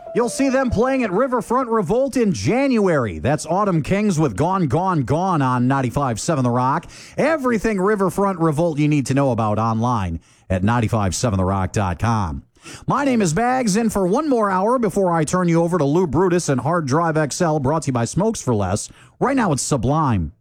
You'll see them playing at Riverfront Revolt in January. That's Autumn Kings with Gone, Gone, Gone on 95.7 The Rock. Everything Riverfront Revolt you need to know about online at 957therock.com. My name is Bags, and for one more hour before I turn you over to Lou Brutus and Hard Drive XL, brought to you by Smokes for Less, right now it's Sublime.